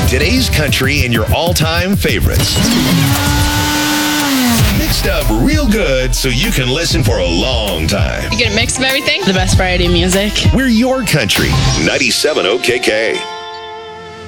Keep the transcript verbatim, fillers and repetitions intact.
Today's country and your all-time favorites. Mixed up real good so you can listen for a long time. You get a mix of everything? The best variety of music. We're your country. ninety-seven O K K.